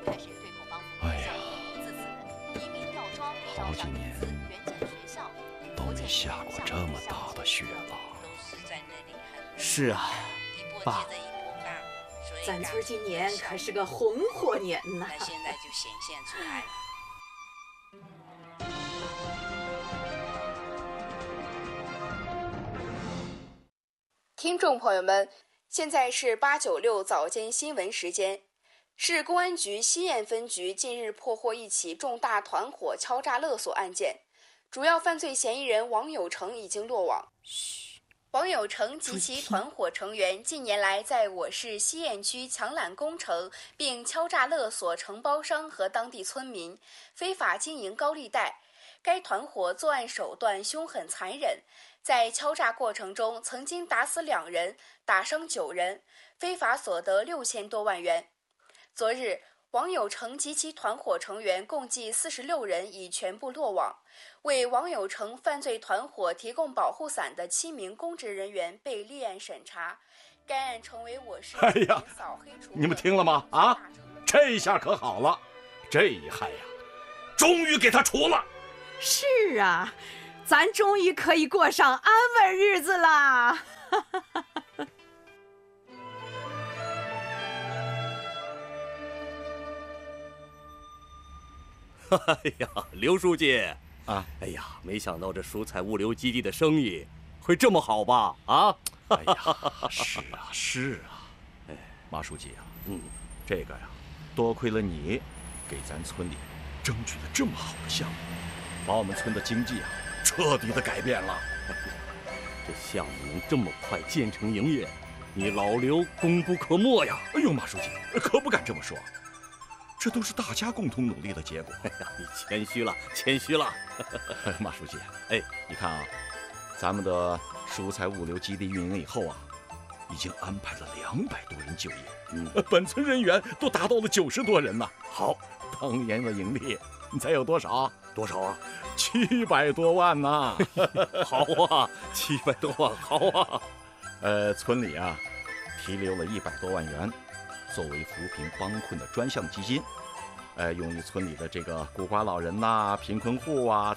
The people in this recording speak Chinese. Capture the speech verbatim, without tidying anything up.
哎呀，好几年都没下过这么大的雪了。 是啊，爸， 咱村今年可是个红火年呐！ 那现在就显现出来了。 听众朋友们，现在是八九六早间新闻时间。市公安局西堰分局近日破获一起重大团伙敲诈勒索案件，主要犯罪嫌疑人王有成已经落网。王有成及其团伙成员近年来在我市西堰区抢揽工程，并敲诈勒索承包商和当地村民，非法经营高利贷。该团伙作案手段凶狠残忍，在敲诈过程中曾经打死两人，打伤九人，非法所得六千多万元。昨日，王有成及其团伙成员共计四十六人已全部落网。为王有成犯罪团伙提供保护伞的七名公职人员被立案审查。该案成为我市哎呀， 扫黑除恶你们听了吗？啊，这下可好了，这一害呀，终于给他除了。 是啊，咱终于可以过上安稳日子啦！ 哎呀，刘书记啊， 哎呀，没想到这蔬菜物流基地的生意会这么好吧？啊， 哎呀，是啊，是啊，哎，马书记啊， 嗯， 这个呀，多亏了你，给咱村里争取了这么好的项目，把我们村的经济啊彻底的改变了。 这项目能这么快建成营业，你老刘功不可没呀！ 哎呦，马书记可不敢这么说，这都是大家共同努力的结果。 哎呀，你谦虚了，谦虚了。 马书记， 哎， 你看啊，咱们的蔬菜物流基地运营以后啊，已经安排了两百多人就业， 嗯， 本村人员都达到了九十多人呢。 好， 当年的盈利，你猜有多少？ 多少啊？ 七百多万呐！ 好啊，七百多万，好啊。 呃，村里啊，提留了一百多万元，作为扶贫帮困的专项基金，呃，用于村里的这个孤寡老人呐、贫困户啊、